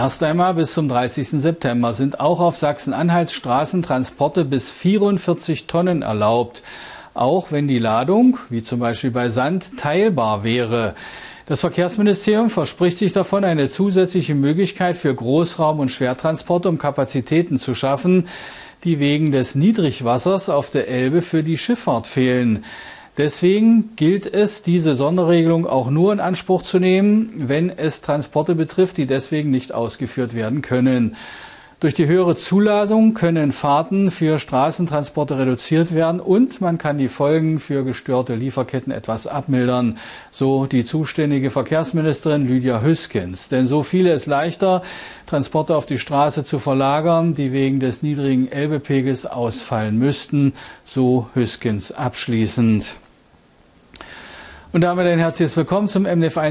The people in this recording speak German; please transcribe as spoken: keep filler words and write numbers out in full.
Erst einmal bis zum dreißigsten September sind auch auf Sachsen-Anhalts Straßen Transporte bis vierundvierzig Tonnen erlaubt, auch wenn die Ladung, wie zum Beispiel bei Sand, teilbar wäre. Das Verkehrsministerium verspricht sich davon eine zusätzliche Möglichkeit für Großraum- und Schwertransporte, um Kapazitäten zu schaffen, die wegen des Niedrigwassers auf der Elbe für die Schifffahrt fehlen. Deswegen gilt es, diese Sonderregelung auch nur in Anspruch zu nehmen, wenn es Transporte betrifft, die deswegen nicht ausgeführt werden können. Durch die höhere Zuladung können Fahrten für Straßentransporte reduziert werden und man kann die Folgen für gestörte Lieferketten etwas abmildern, so die zuständige Verkehrsministerin Lydia Hüskens. Denn so fiele es leichter, Transporte auf die Straße zu verlagern, die wegen des niedrigen Elbepegels ausfallen müssten, so Hüskens abschließend. Und damit ein herzliches Willkommen zum M D F eins